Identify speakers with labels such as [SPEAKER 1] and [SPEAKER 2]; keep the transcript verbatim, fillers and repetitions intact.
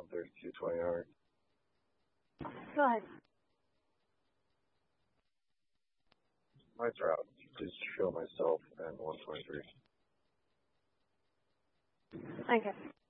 [SPEAKER 1] one thirty-two twenty yard.
[SPEAKER 2] Go ahead.
[SPEAKER 1] My route. Please show myself and one twenty-three.
[SPEAKER 2] Okay.